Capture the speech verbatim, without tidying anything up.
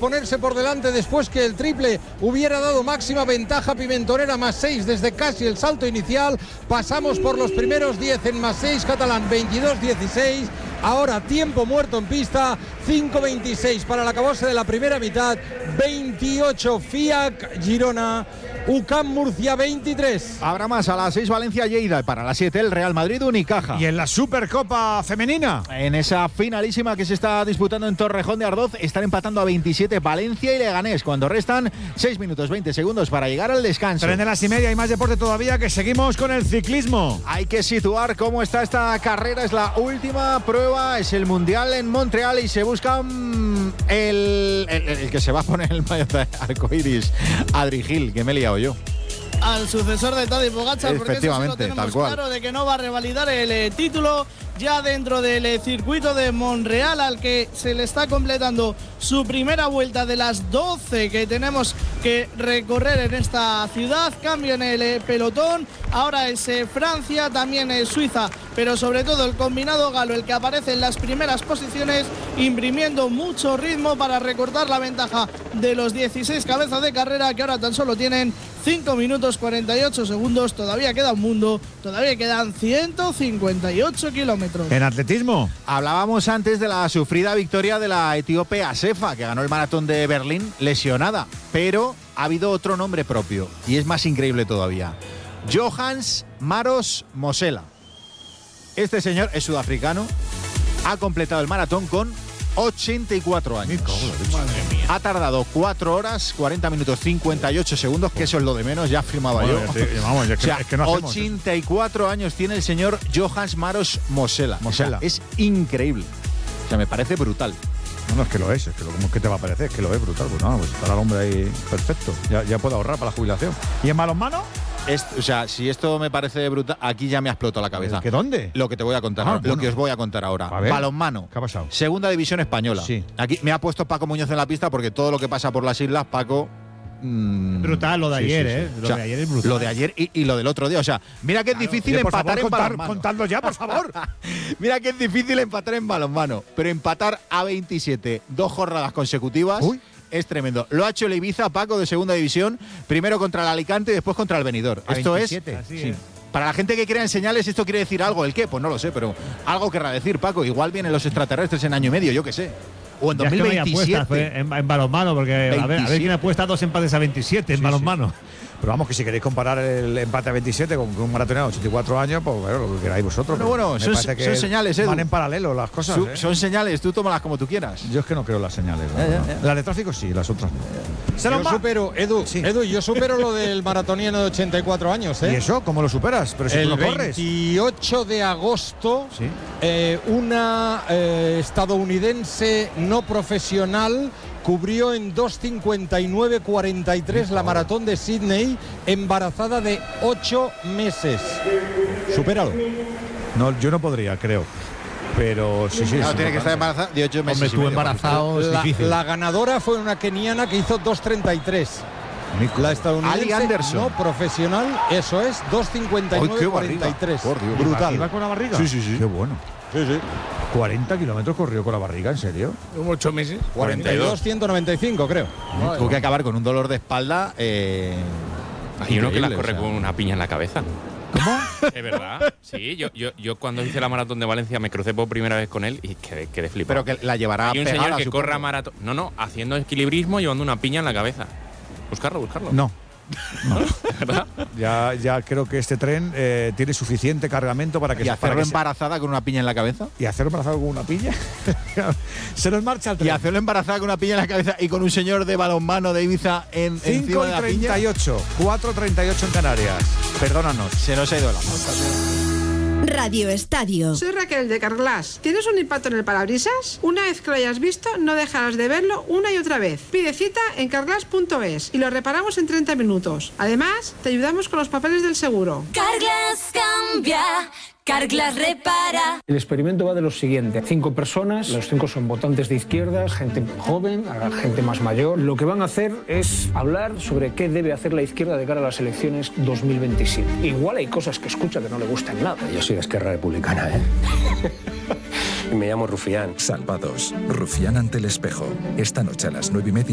ponerse por delante después que el triple hubiera dado máxima ventaja. Pimentonera más seis desde casi el salto inicial. Pasamos por los primeros diez en más seis. Catalán veintidós dieciséis. Ahora tiempo muerto en pista, cinco veintiséis para el acabose de la primera mitad, veintiocho Fiac Girona, U C A M Murcia veintitrés. Habrá más a las seis Valencia Lleida, para las siete el Real Madrid Unicaja. Y en la Supercopa femenina, en esa finalísima que se está disputando en Torrejón de Ardoz, están empatando a veintisiete Valencia y Leganés cuando restan seis minutos veinte segundos para llegar al descanso. Tres de las y media y más deporte todavía, que seguimos con el ciclismo. Hay que situar cómo está esta carrera, es la última prueba. Es el Mundial en Montreal y se busca um, el, el, el que se va a poner el maillot de arcoiris, Adri Gil, que me he liado yo. Al sucesor de Tadej Pogačar, porque eso sí lo tenemos tal cual. claro, de que no va a revalidar el eh, título ya dentro del eh, circuito de Montreal, al que se le está completando su primera vuelta de las doce que tenemos que recorrer en esta ciudad. Cambio en el eh, pelotón, ahora es eh, Francia, también es Suiza, pero sobre todo el combinado galo, el que aparece en las primeras posiciones, imprimiendo mucho ritmo para recortar la ventaja de los dieciséis cabezas de carrera, que ahora tan solo tienen cinco minutos cuarenta y ocho segundos. Todavía queda un mundo, todavía quedan ciento cincuenta y ocho kilómetros. En atletismo, hablábamos antes de la sufrida victoria de la etíope Asefa, que ganó el maratón de Berlín lesionada, pero ha habido otro nombre propio y es más increíble todavía: Johans Maros Mosela. Este señor es sudafricano, ha completado el maratón con ochenta y cuatro años. Ha tardado cuatro horas, cuarenta minutos, cincuenta y ocho segundos, que eso es lo de menos, ya afirmaba bueno, yo. Te, vamos, ya o sea, es que no ochenta y cuatro años tiene el señor Johans Maros Mosela. Mosela. O sea, es increíble. O sea, me parece brutal. No, no, es que lo es, es que lo, ¿cómo es que te va a parecer? Es que lo es brutal. Pues no, pues estará el hombre ahí perfecto. Ya, ya puede ahorrar para la jubilación. ¿Y en balonmano? Es, o sea, si esto me parece brutal, aquí ya me ha explotado la cabeza. ¿Qué dónde? Lo que te voy a contar, ah, lo bueno. que os voy a contar ahora. A Balonmano. ¿Qué ha pasado? Segunda división española. Sí. Aquí me ha puesto Paco Muñoz en la pista porque todo lo que pasa por las islas, Paco. Mmm, brutal lo de sí, ayer, sí, sí. ¿eh? Lo o sea, de ayer es brutal. Lo de ayer y, y lo del otro día. O sea, mira que es claro, difícil oye, empatar favor, en contar, balonmano. Contadlo ya, por favor. Mira que es difícil empatar en balonmano. Pero empatar a veintisiete, dos jornadas consecutivas. Uy. Es tremendo. Lo ha hecho el Ibiza, Paco, de segunda división. Primero contra el Alicante y después contra el Benidorm. A Esto veintisiete. es. Sí. es. Para la gente que crea en señales, ¿esto quiere decir algo? ¿El qué? Pues no lo sé, pero algo querrá decir, Paco. Igual vienen los extraterrestres en año y medio, yo qué sé. O en dos mil veintisiete. Ya es que no hay apuestas, en, en balonmano, porque a ver, a ver quién apuesta dos empates a veintisiete en sí, balonmano. Sí. Pero vamos, que si queréis comparar el empate a veintisiete con un maratoniano de ochenta y cuatro años, pues bueno, lo que queráis vosotros. Pero bueno, son, son señales, Edu. Van en paralelo las cosas. Su, ¿eh? Son señales, tú tómalas como tú quieras. Yo es que no creo las señales. Ya, ya, ya. Las de tráfico sí, las otras no. Se yo supero, Edu, sí. Edu, yo supero lo del maratoniano de ochenta y cuatro años. ¿eh? ¿Y eso? ¿Cómo lo superas? Pero si el tú no corres. veintiocho de agosto, ¿sí? eh, una eh, estadounidense no profesional cubrió en dos cincuenta y nueve cuarenta y tres la maratón de Sydney, embarazada de ocho meses. Supéralo. No, yo no podría, creo. Pero sí, sí. No, sí tiene que estar embarazada de ocho meses. Hombre, tú embarazado es la, difícil. La ganadora fue una keniana que hizo dos treinta y tres. La estadounidense Ali Anderson. no profesional, eso es, dos cincuenta y nueve cuarenta y tres. Brutal. ¿Iba con la barriga? Sí, sí, sí. Qué bueno. Sí, sí. cuarenta kilómetros corrió con la barriga, ¿en serio? ocho meses. cuarenta y dos, ciento noventa y cinco, creo. No, tuvo que acabar con un dolor de espalda. Eh, Hay uno que las corre o sea. con una piña en la cabeza. ¿Cómo? Es verdad. Sí, yo, yo, yo cuando hice la maratón de Valencia me crucé por primera vez con él y quedé, quedé flipado. Pero que la llevará Hay un pegada, señor que supongo. corre a maratón. No, no, haciendo equilibrismo llevando una piña en la cabeza. Buscarlo, buscarlo. No. No, ¿verdad? Ya, ya creo que este tren eh, tiene suficiente cargamento para que ¿Y se hacerlo para que embarazada se... con una piña en la cabeza? ¿Y hacerlo embarazado con una piña? Se nos marcha el tren. ¿Y hacerlo embarazada con una piña en la cabeza y con un señor de balonmano de Ibiza en, encima de la piña? cinco treinta y ocho, cuatro treinta y ocho en Canarias. Perdónanos. Se nos ha ido la mano. Radio Estadio. Soy Raquel de Carglass. ¿Tienes un impacto en el parabrisas? Una vez que lo hayas visto, no dejarás de verlo una y otra vez. Pide cita en carglass punto es y lo reparamos en treinta minutos. Además, te ayudamos con los papeles del seguro. Carglass cambia. Carglass repara. El experimento va de lo siguiente. Cinco personas, los cinco son votantes de izquierdas, gente joven, gente más mayor. Lo que van a hacer es hablar sobre qué debe hacer la izquierda de cara a las elecciones dos mil veintisiete. Igual hay cosas que escucha que no le gustan nada. Yo soy de Esquerra Republicana, ¿eh? Y me llamo Rufián. Salvados. Rufián ante el espejo. Esta noche a las nueve y media.